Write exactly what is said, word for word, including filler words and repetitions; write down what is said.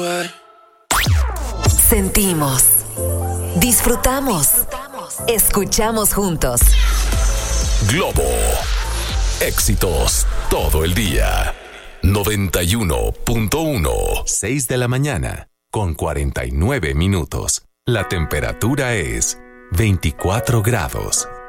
Sentimos, disfrutamos, escuchamos juntos. Globo. Éxitos todo el día. noventa y uno punto uno. seis de la mañana con cuarenta y nueve minutos. La temperatura es veinticuatro grados.